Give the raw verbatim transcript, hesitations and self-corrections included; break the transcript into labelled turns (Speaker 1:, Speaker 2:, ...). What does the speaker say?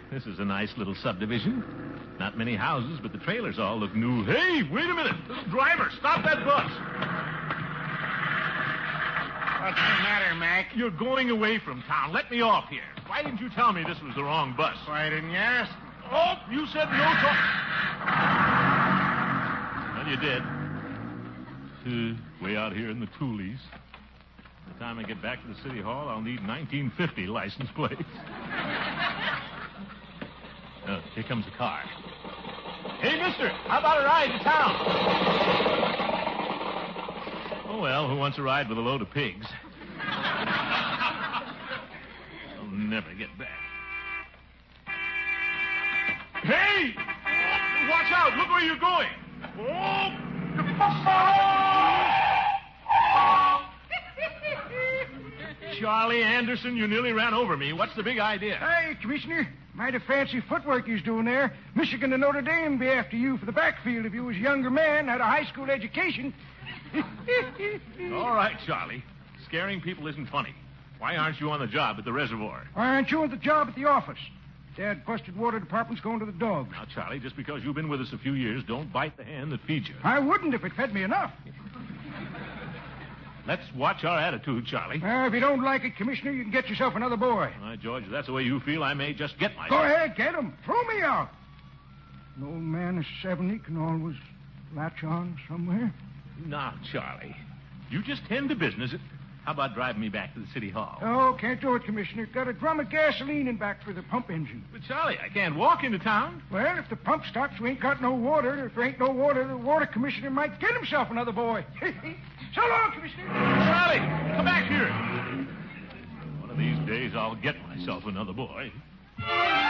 Speaker 1: This is a nice little subdivision. Not many houses, but the trailers all look new. Hey, wait a minute. Driver, stop that bus.
Speaker 2: What's the matter, Mac?
Speaker 1: You're going away from town. Let me off here. Why didn't you tell me this was the wrong bus?
Speaker 2: Why didn't you ask?
Speaker 1: Oh, you said no talk. Well, you did. Uh, way out here in the Coolies. By the time I get back to the city hall, I'll need nineteen fifty license plates. Oh, here comes a car. Hey, mister, how about a ride to town? Oh, well, who wants a ride with a load of pigs? I'll never get back. Hey! Watch out! Look where you're going! Oh! Charlie Anderson, you nearly ran over me. What's the big idea?
Speaker 3: Hey, Commissioner. Mighty fancy footwork you's doing there. Michigan and Notre Dame be after you for the backfield if you was a younger man, had a high school education.
Speaker 1: All right, Charlie. Scaring people isn't funny. Why aren't you on the job at the reservoir?
Speaker 3: Why aren't you at the job at the office? Dad busted water department's going to the dogs.
Speaker 1: Now, Charlie, just because you've been with us a few years, don't bite the hand that feeds you.
Speaker 3: I wouldn't if it fed me enough.
Speaker 1: Let's watch our attitude, Charlie.
Speaker 3: Uh, if you don't like it, Commissioner, you can get yourself another boy.
Speaker 1: All right, George, if that's the way you feel, I may just get myself.
Speaker 3: Go ahead, get him. Throw me out. An old man of seventy can always latch on somewhere.
Speaker 1: Now, Charlie, you just tend to business. How about driving me back to the city hall?
Speaker 3: Oh, can't do it, Commissioner. Got a drum of gasoline in back for the pump engine.
Speaker 1: But, Charlie, I can't walk into town.
Speaker 3: Well, if the pump stops, we ain't got no water. If there ain't no water, the water commissioner might get himself another boy. So long, Commissioner.
Speaker 1: Charlie, come back here. One of these days, I'll get myself another boy.